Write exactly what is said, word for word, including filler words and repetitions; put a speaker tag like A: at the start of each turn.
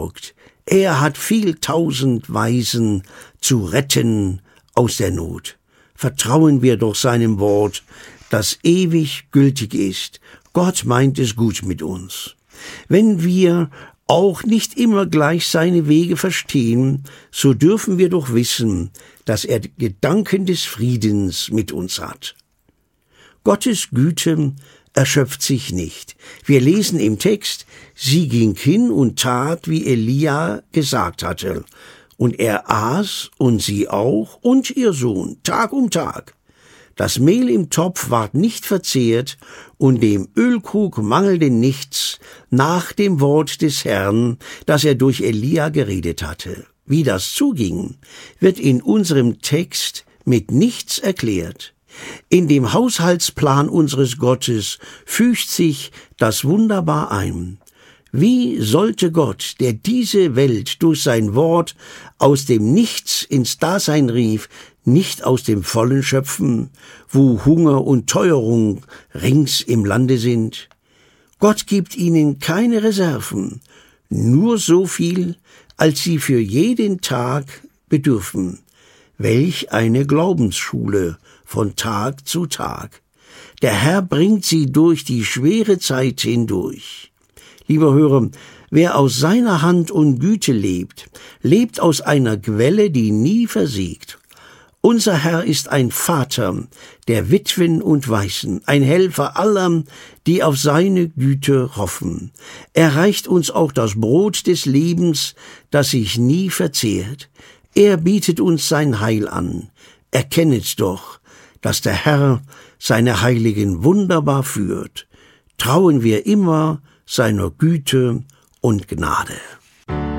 A: gesorgt. Er hat viel tausend Weisen zu retten aus der Not. Vertrauen wir doch seinem Wort, das ewig gültig ist. Gott meint es gut mit uns. Wenn wir auch nicht immer gleich seine Wege verstehen, so dürfen wir doch wissen, dass er Gedanken des Friedens mit uns hat. Gottes Güte erschöpft sich nicht. Wir lesen im Text, sie ging hin und tat, wie Elia gesagt hatte. Und er aß und sie auch und ihr Sohn, Tag um Tag. Das Mehl im Topf ward nicht verzehrt und dem Ölkrug mangelte nichts nach dem Wort des Herrn, das er durch Elia geredet hatte. Wie das zuging, wird in unserem Text mit nichts erklärt. In dem Haushaltsplan unseres Gottes fügt sich das wunderbar ein. Wie sollte Gott, der diese Welt durch sein Wort aus dem Nichts ins Dasein rief, nicht aus dem Vollen schöpfen, wo Hunger und Teuerung rings im Lande sind? Gott gibt ihnen keine Reserven, nur so viel, als sie für jeden Tag bedürfen. Welch eine Glaubensschule von Tag zu Tag. Der Herr bringt sie durch die schwere Zeit hindurch. Lieber Hörer, wer aus seiner Hand und Güte lebt, lebt aus einer Quelle, die nie versiegt. Unser Herr ist ein Vater der Witwen und Waisen, ein Helfer aller, die auf seine Güte hoffen. Er reicht uns auch das Brot des Lebens, das sich nie verzehrt. Er bietet uns sein Heil an. Erkennet doch, dass der Herr seine Heiligen wunderbar führt. Trauen wir immer seiner Güte und Gnade.